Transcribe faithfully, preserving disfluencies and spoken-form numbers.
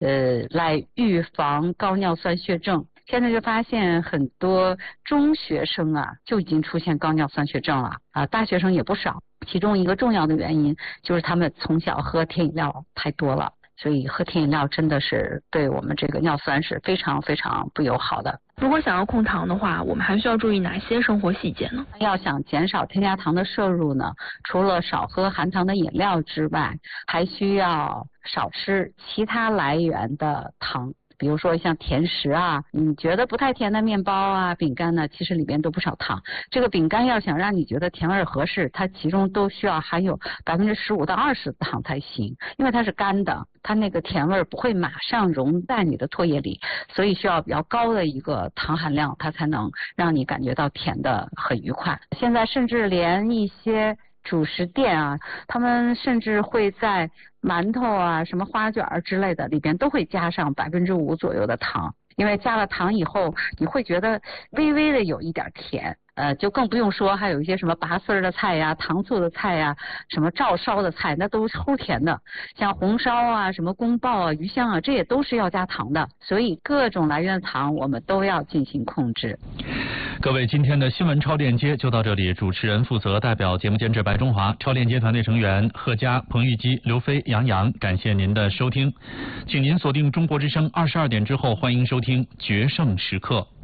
呃来预防高尿酸血症。现在就发现很多中学生啊就已经出现高尿酸血症了啊，大学生也不少。其中一个重要的原因就是他们从小喝甜饮料太多了，所以喝甜饮料真的是对我们这个尿酸是非常非常不友好的。 如果想要控糖的话，我们还需要注意哪些生活细节呢？ 要想减少添加糖的摄入呢，除了少喝含糖的饮料之外，还需要少吃其他来源的糖。比如说像甜食啊，你觉得不太甜的面包啊、饼干呢，其实里边都不少糖。这个饼干要想让你觉得甜味合适，它其中都需要含有百分之十五到二十的糖才行，因为它是干的，它那个甜味不会马上溶在你的唾液里，所以需要比较高的一个糖含量，它才能让你感觉到甜的很愉快。现在甚至连一些主食店啊，他们甚至会在馒头啊、什么花卷之类的里边都会加上百分之五左右的糖，因为加了糖以后，你会觉得微微的有一点甜。呃，就更不用说还有一些什么拔丝儿的菜呀、糖醋的菜呀、什么照烧的菜，那都是齁甜的。像红烧啊、什么宫爆啊、鱼香啊，这也都是要加糖的。所以各种来源的糖我们都要进行控制。 各位，今天的新闻超链接就到这里。主持人负责，代表节目监制白中华，超链接团队成员贺佳、彭玉基、刘飞、杨洋，感谢您的收听。请您锁定中国之声二十二点之后，欢迎收听决胜时刻。